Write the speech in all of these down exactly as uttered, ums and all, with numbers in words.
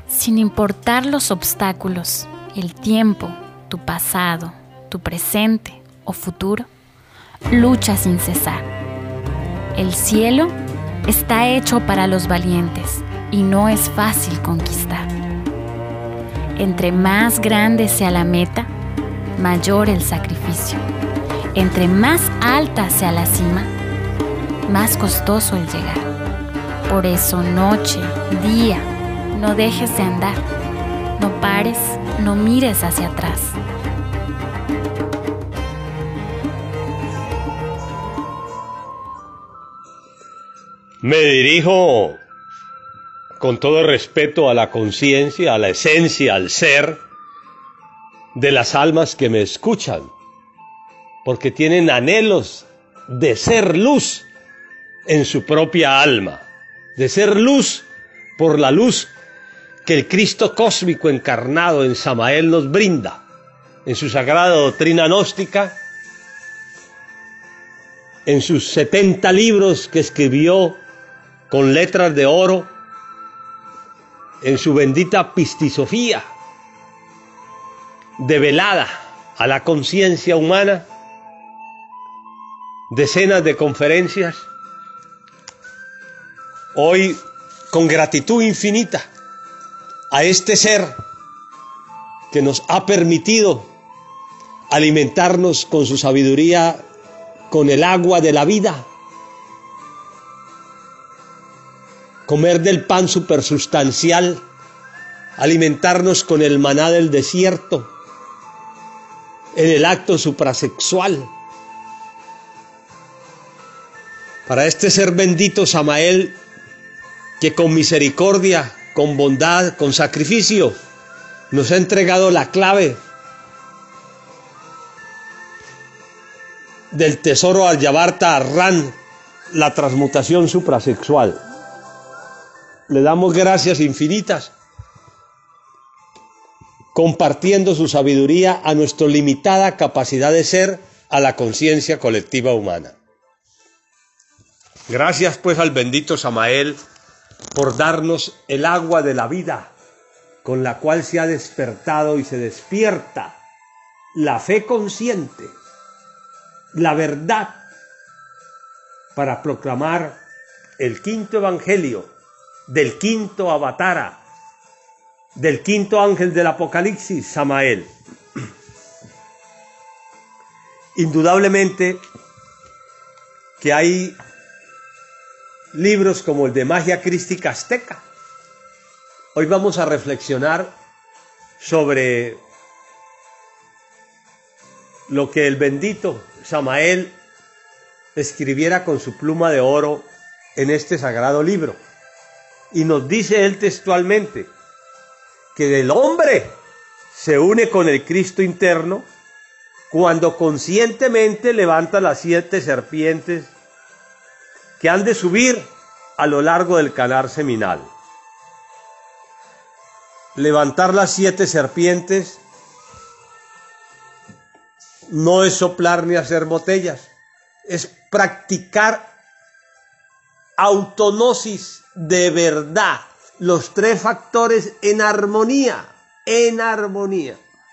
Sin importar los obstáculos, el tiempo, tu pasado, tu presente o futuro, lucha sin cesar. El cielo está hecho para los valientes y no es fácil conquistar. Entre más grande sea la meta, mayor el sacrificio. Entre más alta sea la cima, más costoso el llegar. Por eso, noche, día, no dejes de andar. No pares, no mires hacia atrás. Me dirijo con todo respeto a la conciencia, a la esencia, al ser de las almas que me escuchan, porque tienen anhelos de ser luz en su propia alma, de ser luz por la luz que el Cristo cósmico encarnado en Samael nos brinda, en su sagrada doctrina gnóstica, en sus setenta libros que escribió con letras de oro, en su bendita pistisofía, develada a la conciencia humana, decenas de conferencias. Hoy, con gratitud infinita a este ser que nos ha permitido alimentarnos con su sabiduría, con el agua de la vida, comer del pan supersustancial, alimentarnos con el maná del desierto, en el acto suprasexual. Para este ser bendito Samael, que con misericordia, con bondad, con sacrificio, nos ha entregado la clave del tesoro Al-Yabarta Arran, la transmutación suprasexual. Le damos gracias infinitas, compartiendo su sabiduría a nuestra limitada capacidad de ser, a la conciencia colectiva humana. Gracias pues al bendito Samael por darnos el agua de la vida, con la cual se ha despertado y se despierta la fe consciente, la verdad, para proclamar el quinto evangelio del quinto avatara, del quinto ángel del Apocalipsis, Samael. Indudablemente que hay libros como el de Magia Crística Azteca. Hoy vamos a reflexionar sobre lo que el bendito Samael escribiera con su pluma de oro en este sagrado libro. Y nos dice él textualmente que el hombre se une con el Cristo interno cuando conscientemente levanta las siete serpientes que han de subir a lo largo del canal seminal. Levantar las siete serpientes no es soplar ni hacer botellas, es practicar autognosis de verdad, los tres factores en armonía, en armonía.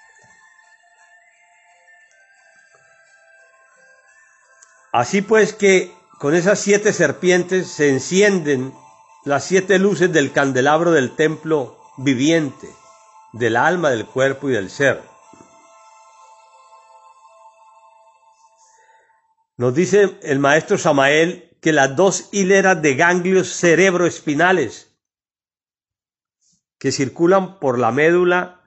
Así pues que con esas siete serpientes se encienden las siete luces del candelabro del templo viviente, del alma, del cuerpo y del ser. Nos dice el maestro Samael que las dos hileras de ganglios cerebroespinales que circulan por la médula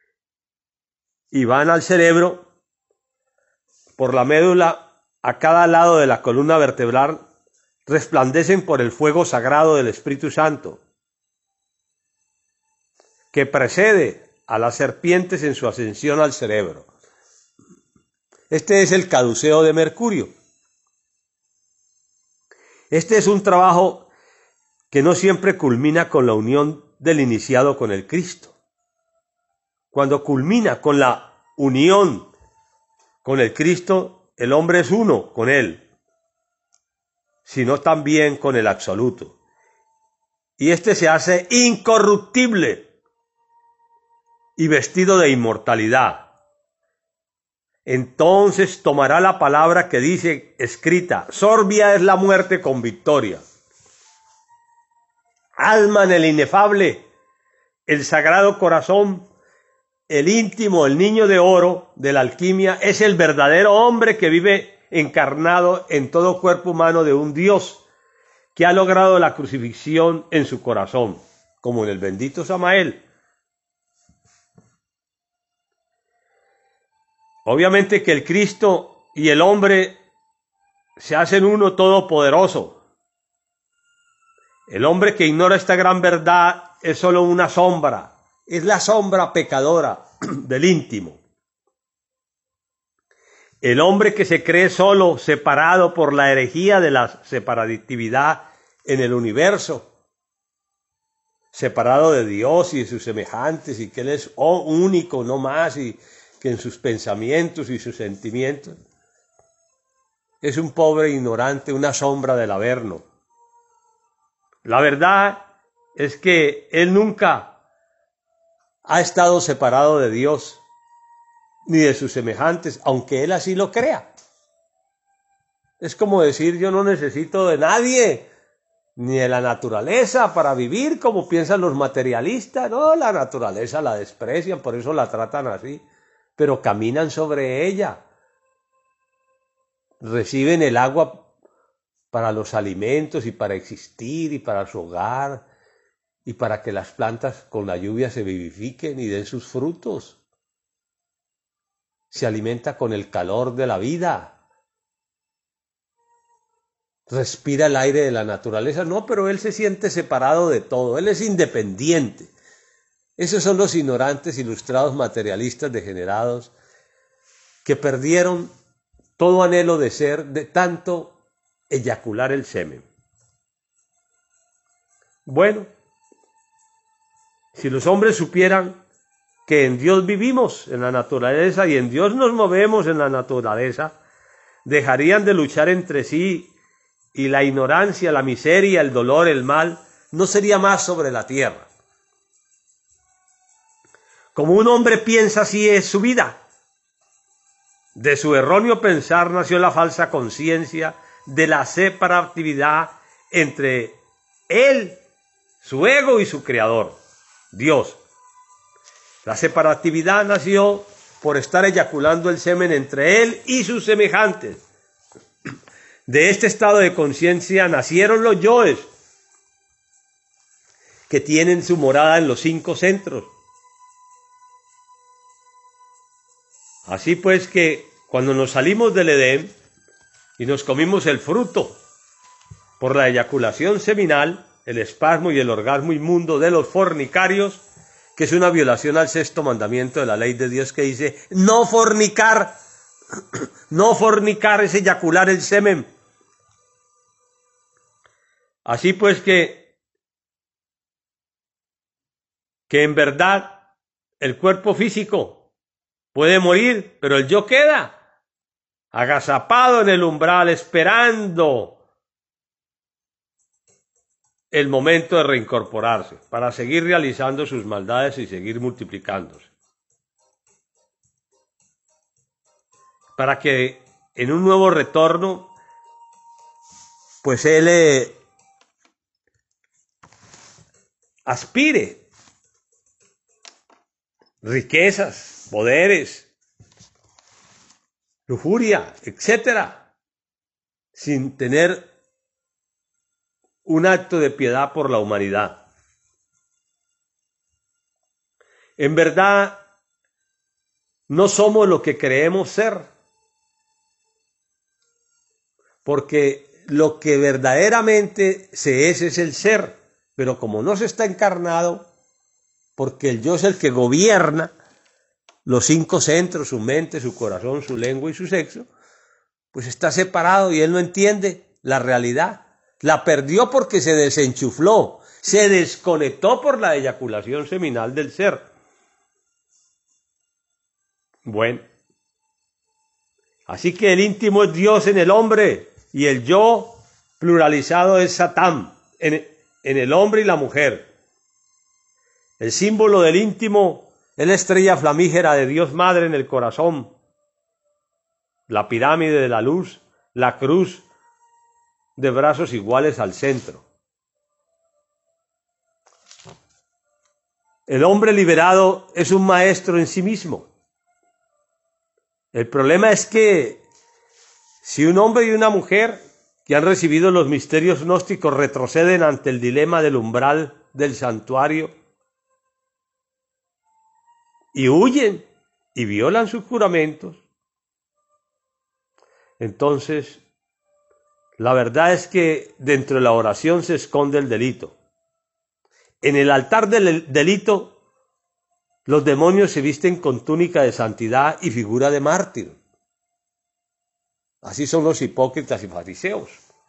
y van al cerebro, por la médula a cada lado de la columna vertebral, resplandecen por el fuego sagrado del Espíritu Santo, que precede a las serpientes en su ascensión al cerebro. Este es el caduceo de Mercurio. Este es un trabajo que no siempre culmina con la unión del iniciado con el Cristo. Cuando culmina con la unión con el Cristo, el hombre es uno con él, sino también con el absoluto. Y este se hace incorruptible y vestido de inmortalidad. Entonces tomará la palabra que dice escrita: Sorbia es la muerte con victoria. Alma en el inefable, el sagrado corazón, el íntimo, el niño de oro de la alquimia, es el verdadero hombre que vive encarnado en todo cuerpo humano de un Dios que ha logrado la crucifixión en su corazón, como en el bendito Samael. Obviamente que el Cristo y el hombre se hacen uno todopoderoso. El hombre que ignora esta gran verdad es solo una sombra, es la sombra pecadora del íntimo. El hombre que se cree solo, separado por la herejía de la separatividad en el universo, separado de Dios y de sus semejantes, y que Él es único, no más, y que en sus pensamientos y sus sentimientos es un pobre ignorante, una sombra del Averno. La verdad es que él nunca ha estado separado de Dios ni de sus semejantes, aunque él así lo crea. Es como decir: yo no necesito de nadie, ni de la naturaleza para vivir, como piensan los materialistas. No, la naturaleza la desprecian, por eso la tratan así, pero caminan sobre ella. Reciben el agua para los alimentos y para existir y para su hogar y para que las plantas con la lluvia se vivifiquen y den sus frutos. Se alimenta con el calor de la vida. Respira el aire de la naturaleza. No, pero él se siente separado de todo. Él es independiente. Esos son los ignorantes, ilustrados, materialistas, degenerados, que perdieron todo anhelo de ser, de tanto eyacular el semen. Bueno, si los hombres supieran que en Dios vivimos, en la naturaleza, y en Dios nos movemos en la naturaleza, dejarían de luchar entre sí, y la ignorancia, la miseria, el dolor, el mal, no sería más sobre la tierra. Como un hombre piensa, así es su vida. De su erróneo pensar nació la falsa conciencia de la separatividad entre él, su ego, y su creador, Dios. La separatividad nació por estar eyaculando el semen entre él y sus semejantes. De este estado de conciencia nacieron los yoes, que tienen su morada en los cinco centros. Así pues que cuando nos salimos del Edén y nos comimos el fruto por la eyaculación seminal, el espasmo y el orgasmo inmundo de los fornicarios, que es una violación al sexto mandamiento de la ley de Dios, que dice: no fornicar, no fornicar es eyacular el semen. Así pues que, que en verdad el cuerpo físico puede morir, pero el yo queda agazapado en el umbral, esperando el momento de reincorporarse para seguir realizando sus maldades y seguir multiplicándose. Para que en un nuevo retorno, pues él eh, aspire riquezas, poderes, lujuria, etcétera, sin tener un acto de piedad por la humanidad. En verdad, no somos lo que creemos ser, porque lo que verdaderamente se es es el ser, pero como no se está encarnado, porque el yo es el que gobierna los cinco centros, su mente, su corazón, su lengua y su sexo, pues está separado y él no entiende la realidad. La perdió porque se desenchufló, se desconectó por la eyaculación seminal del ser. Bueno, así que el íntimo es Dios en el hombre y el yo pluralizado es Satán en, en el hombre y la mujer. El símbolo del íntimo Es la estrella flamígera de Dios Madre en el corazón, la pirámide de la luz, la cruz de brazos iguales al centro. El hombre liberado es un maestro en sí mismo. El problema es que si un hombre y una mujer que han recibido los misterios gnósticos retroceden ante el dilema del umbral del santuario y huyen y violan sus juramentos, entonces la verdad es que dentro de la oración se esconde el delito. En el altar del delito, los demonios se visten con túnica de santidad y figura de mártir. Así son los hipócritas y fariseos.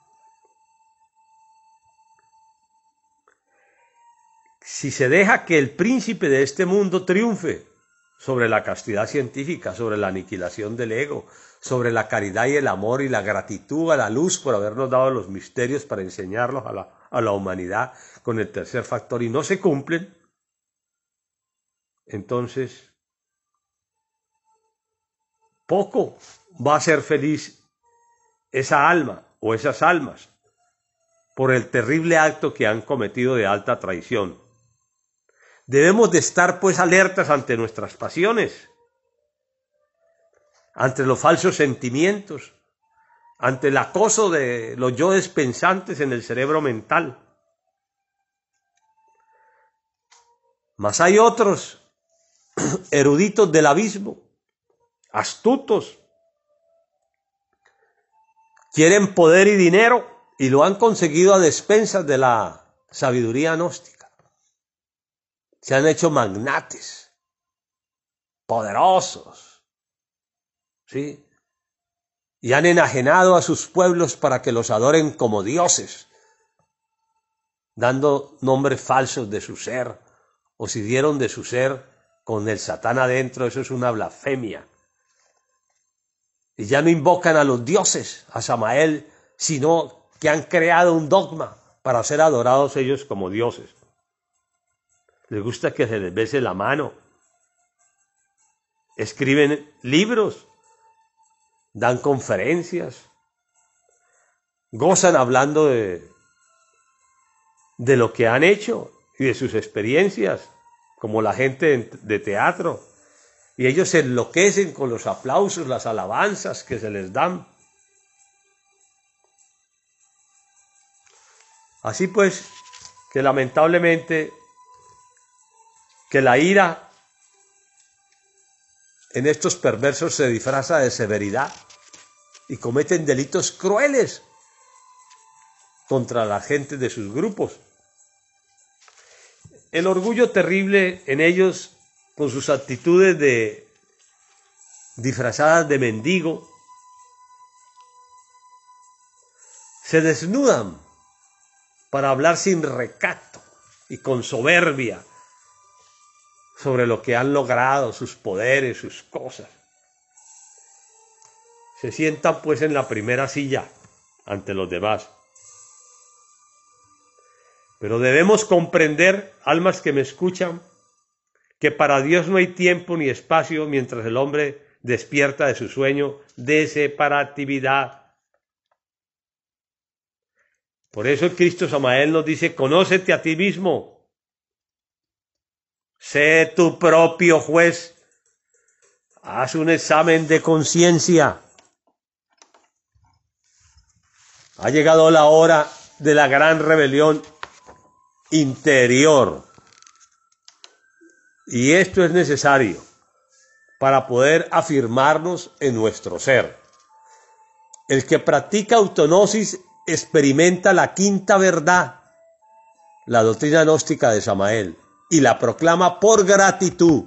Si se deja que el príncipe de este mundo triunfe sobre la castidad científica, sobre la aniquilación del ego, sobre la caridad y el amor y la gratitud a la luz por habernos dado los misterios para enseñarlos a la, a la humanidad con el tercer factor y no se cumplen, entonces poco va a ser feliz esa alma o esas almas por el terrible acto que han cometido de alta traición. Debemos de estar pues alertas ante nuestras pasiones, ante los falsos sentimientos, ante el acoso de los yoes pensantes en el cerebro mental. Mas hay otros eruditos del abismo, astutos, quieren poder y dinero y lo han conseguido a despensas de la sabiduría gnóstica. Se han hecho magnates, poderosos, ¿sí? Y han enajenado a sus pueblos para que los adoren como dioses, dando nombres falsos de su ser, o si dieron de su ser con el Satán adentro, eso es una blasfemia. Y ya no invocan a los dioses, a Samael, sino que han creado un dogma para ser adorados ellos como dioses. Les gusta que se les bese la mano. Escriben libros, dan conferencias, gozan hablando de, de lo que han hecho y de sus experiencias, como la gente de teatro. Y ellos se enloquecen con los aplausos, las alabanzas que se les dan. Así pues, que lamentablemente, que la ira en estos perversos se disfraza de severidad y cometen delitos crueles contra la gente de sus grupos. El orgullo terrible en ellos, con sus actitudes de disfrazadas de mendigo, se desnudan para hablar sin recato y con soberbia sobre lo que han logrado, sus poderes, sus cosas. Se sientan pues en la primera silla ante los demás. Pero debemos comprender, almas que me escuchan, que para Dios no hay tiempo ni espacio mientras el hombre despierta de su sueño de separatividad. Por eso el Cristo Samael nos dice: conócete a ti mismo. Sé tu propio juez. Haz un examen de conciencia. Ha llegado la hora de la gran rebelión interior. Y esto es necesario para poder afirmarnos en nuestro ser. El que practica autognosis experimenta la quinta verdad, la doctrina gnóstica de Samael, y la proclama por gratitud.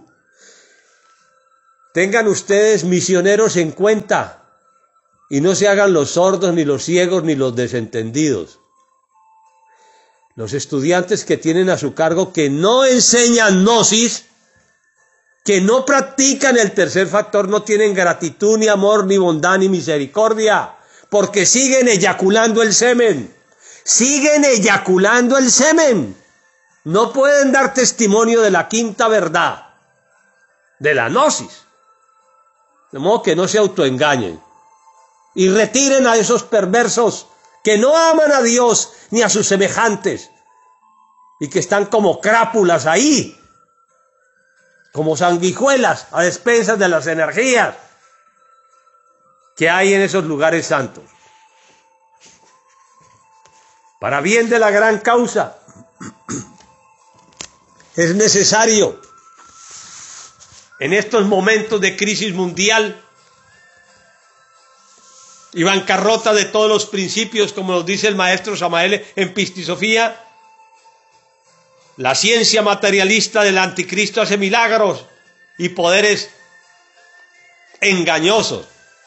Tengan ustedes, misioneros, en cuenta y no se hagan los sordos, ni los ciegos, ni los desentendidos. Los estudiantes que tienen a su cargo que no enseñan gnosis, que no practican el tercer factor, no tienen gratitud, ni amor, ni bondad, ni misericordia, porque siguen eyaculando el semen. Siguen eyaculando el semen. No pueden dar testimonio de la quinta verdad. de la gnosis. De modo que no se autoengañen y retiren a esos perversos que no aman a Dios ni a sus semejantes y que están como crápulas ahí, como sanguijuelas a despensas de las energías que hay en esos lugares santos. Para bien de la gran causa, es necesario en estos momentos de crisis mundial y bancarrota de todos los principios, como nos dice el maestro Samael en Pistisofía, la ciencia materialista del anticristo hace milagros y poderes engañosos.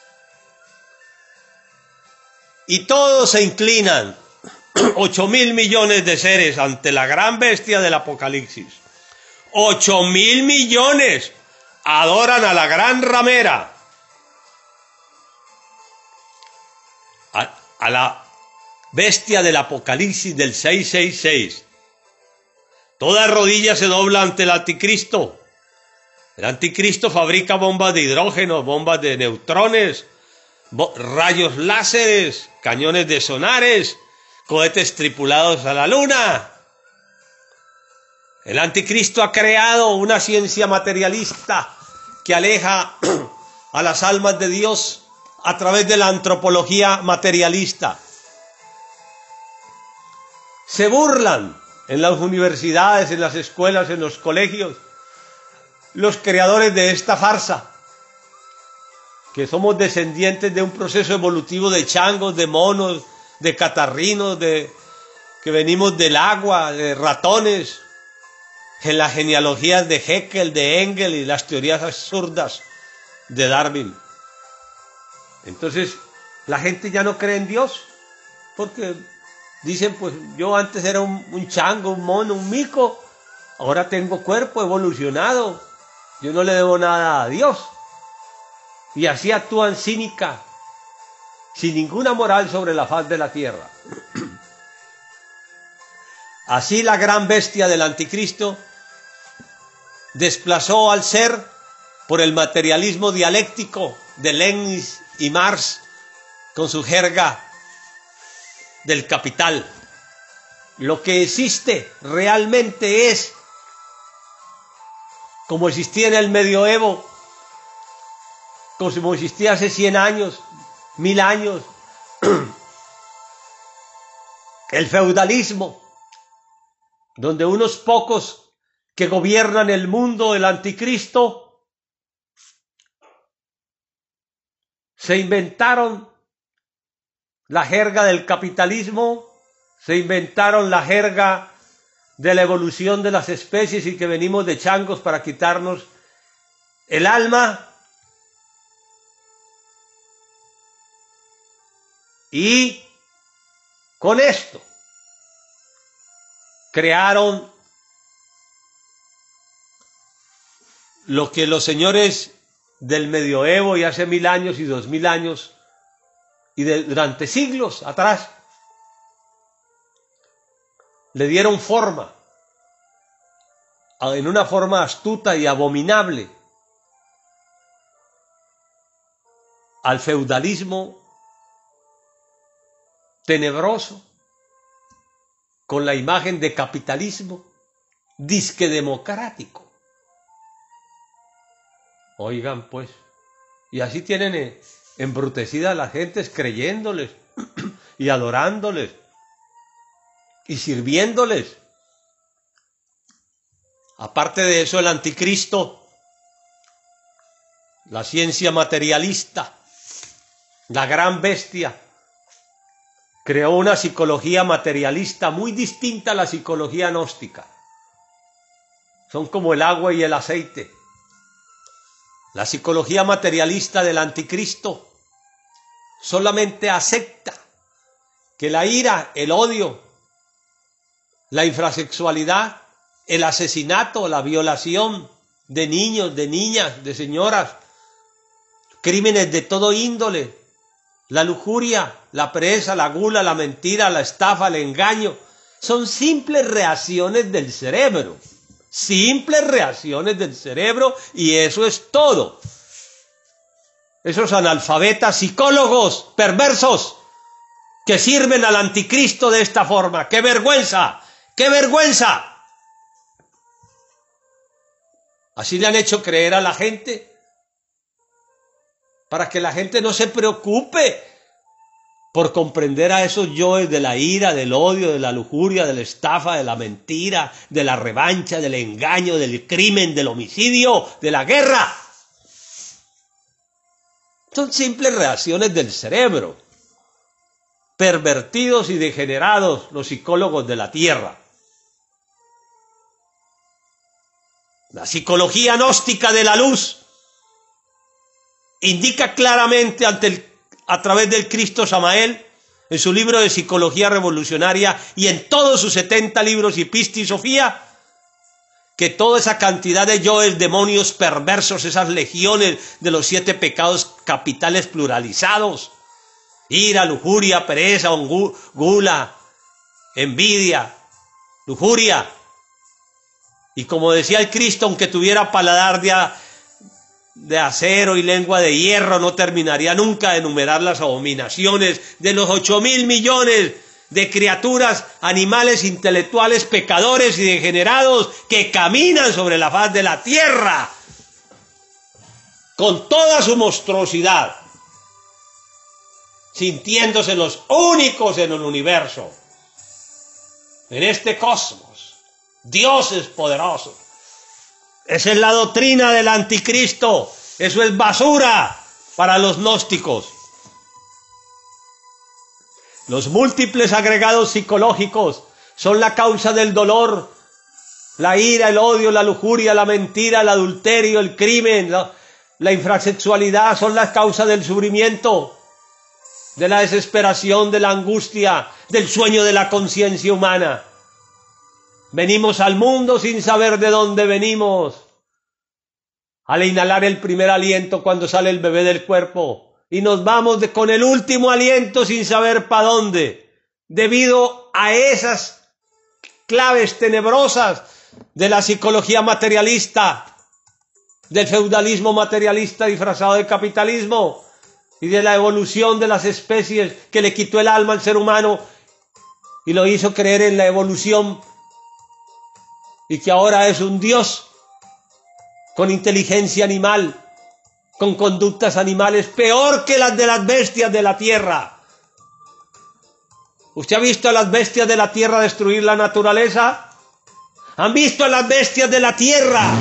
Y todos se inclinan, ocho mil millones de seres ante la gran bestia del Apocalipsis. Ocho mil millones adoran a la gran ramera, a, a la bestia del Apocalipsis del seiscientos sesenta y seis. Toda rodilla se dobla ante el anticristo. El anticristo fabrica bombas de hidrógeno, bombas de neutrones, rayos láseres, cañones de sonares, cohetes tripulados a la luna. El anticristo ha creado una ciencia materialista que aleja a las almas de Dios a través de la antropología materialista. Se burlan en las universidades, en las escuelas, en los colegios, los creadores de esta farsa, que somos descendientes de un proceso evolutivo de changos, de monos, de catarrinos, de, que venimos del agua, de ratones, en las genealogías de Haeckel, de Engel y las teorías absurdas de Darwin. Entonces, la gente ya no cree en Dios, porque dicen, pues yo antes era un, un chango, un mono, un mico, ahora tengo cuerpo evolucionado, yo no le debo nada a Dios. Y así actúan cínica, sin ninguna moral sobre la faz de la tierra. Así la gran bestia del anticristo desplazó al ser por el materialismo dialéctico de Leibniz y Marx con su jerga del capital. Lo que existe realmente es como existía en el medioevo, como existía hace cien años, mil años, el feudalismo, donde unos pocos que gobiernan el mundo, el anticristo, se inventaron la jerga del capitalismo, se inventaron la jerga de la evolución de las especies y que venimos de changos para quitarnos el alma. Y con esto crearon lo que los señores del medioevo y hace mil años y dos mil años y de, durante siglos atrás le dieron forma, en una forma astuta y abominable, al feudalismo tenebroso, con la imagen de capitalismo disque democrático. Oigan pues, y así tienen embrutecida a las gentes creyéndoles y adorándoles y sirviéndoles. Aparte de eso, el anticristo, la ciencia materialista, la gran bestia, creó una psicología materialista muy distinta a la psicología gnóstica. Son como el agua y el aceite. La psicología materialista del anticristo solamente acepta que la ira, el odio, la infrasexualidad, el asesinato, la violación de niños, de niñas, de señoras, crímenes de todo índole, la lujuria, la pereza, la gula, la mentira, la estafa, el engaño, son simples reacciones del cerebro Simples reacciones del cerebro y eso es todo. Esos analfabetas psicólogos perversos que sirven al anticristo de esta forma. ¡Qué vergüenza! ¡Qué vergüenza! Así le han hecho creer a la gente, para que la gente no se preocupe por comprender a esos yoes de la ira, del odio, de la lujuria, de la estafa, de la mentira, de la revancha, del engaño, del crimen, del homicidio, de la guerra. Son simples reacciones del cerebro. Pervertidos y degenerados los psicólogos de la tierra. La psicología gnóstica de la luz indica claramente ante el, a través del Cristo Samael, en su libro de Psicología Revolucionaria y en todos sus setenta libros y Pistis Sofía, que toda esa cantidad de yoes, demonios perversos, esas legiones de los siete pecados capitales pluralizados, ira, lujuria, pereza, gula, envidia, lujuria, y como decía el Cristo, aunque tuviera paladar de, de acero y lengua de hierro, no terminaría nunca de enumerar las abominaciones de los ocho mil millones de criaturas, animales intelectuales, pecadores y degenerados que caminan sobre la faz de la tierra con toda su monstruosidad, sintiéndose los únicos en el universo, en este cosmos. Dioses poderosos. Esa es la doctrina del anticristo. Eso es basura para los gnósticos. Los múltiples agregados psicológicos son la causa del dolor, la ira, el odio, la lujuria, la mentira, el adulterio, el crimen, la, la infrasexualidad son la causa del sufrimiento, de la desesperación, de la angustia, del sueño de la conciencia humana. Venimos al mundo sin saber de dónde venimos. Al inhalar el primer aliento cuando sale el bebé del cuerpo. Y nos vamos de, con el último aliento sin saber para dónde. Debido a esas claves tenebrosas de la psicología materialista, del feudalismo materialista disfrazado de capitalismo y de la evolución de las especies que le quitó el alma al ser humano y lo hizo creer en la evolución. Y que ahora es un Dios con inteligencia animal, con conductas animales peor que las de las bestias de la tierra. ¿Usted ha visto a las bestias de la tierra destruir la naturaleza? ¿Han visto a las bestias de la tierra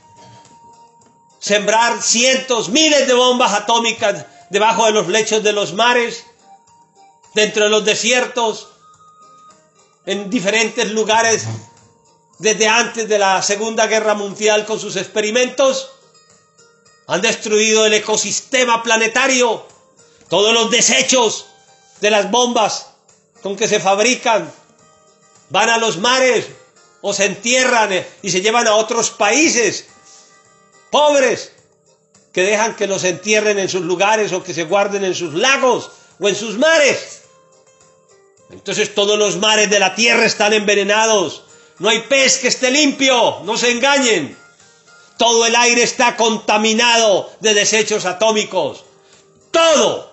sembrar cientos, miles de bombas atómicas debajo de los lechos de los mares, dentro de los desiertos, en diferentes lugares? Desde antes de la Segunda Guerra Mundial con sus experimentos, han destruido el ecosistema planetario, todos los desechos de las bombas con que se fabrican, van a los mares o se entierran y se llevan a otros países pobres que dejan que los entierren en sus lugares o que se guarden en sus lagos o en sus mares. Entonces todos los mares de la tierra están envenenados. No hay pez que esté limpio, no se engañen. Todo el aire está contaminado de desechos atómicos. Todo.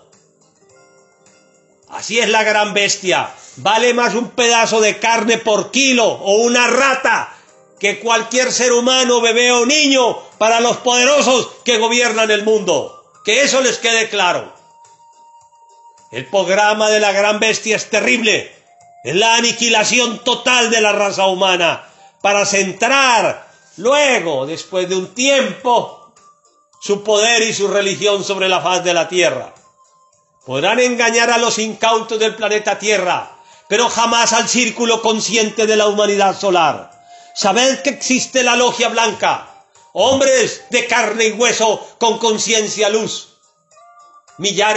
Así es la gran bestia. Vale más un pedazo de carne por kilo o una rata que cualquier ser humano, bebé o niño, para los poderosos que gobiernan el mundo. Que eso les quede claro. El programa de la gran bestia es terrible. Es la aniquilación total de la raza humana para centrar luego, después de un tiempo, su poder y su religión sobre la faz de la tierra. Podrán engañar a los incautos del planeta Tierra, pero jamás al círculo consciente de la humanidad solar. Sabed que existe la logia blanca, hombres de carne y hueso con conciencia luz. Millares